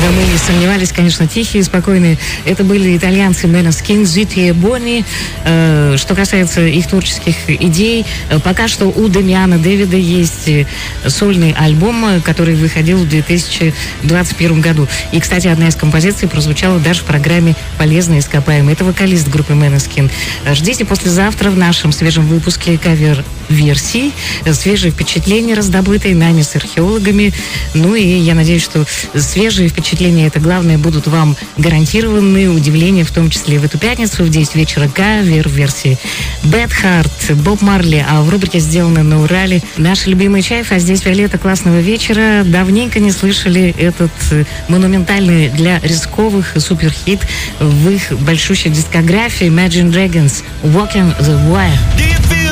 Да, мы не сомневались, конечно, тихие, спокойные. Это были итальянцы Måneskin, Ziti и Bonnie. Что касается их творческих идей, пока что у Дамиана Дэвида есть сольный альбом, который выходил в 2021 году. И, кстати, одна из композиций прозвучала даже в программе «Полезные ископаемые». Это вокалист группы Måneskin. Ждите послезавтра в нашем свежем выпуске кавер-версий, свежие впечатления, раздобытые нами с археологами. Ну и я надеюсь, что свежие впечатления, это главное, будут вам гарантированы. Удивления, в том числе в эту пятницу в 10 вечера, кавер-версии. Bad Heart, Боб Марли, а в рубрике «Сделано на Урале» наш любимый Чайф, а здесь Виолетта. Классного вечера. Давненько не слышали этот монументальный для рисковых суперхит в их большущей дискографии Imagine Dragons «Walking the Wire».